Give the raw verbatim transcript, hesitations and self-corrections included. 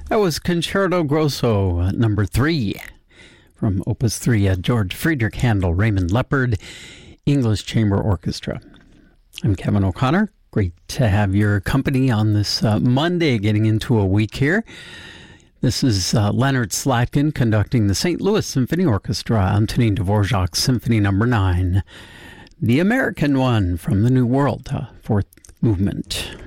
That was Concerto Grosso, uh, number three, from Opus three at George Friedrich Handel, Raymond Leppard, English Chamber Orchestra. I'm Kevin O'Connor. Great to have your company on this uh, Monday, getting into a week here. This is uh, Leonard Slatkin conducting the Saint Louis Symphony Orchestra, Antonin Dvorak's Symphony Number nine, the American one from the New World, uh, fourth movement.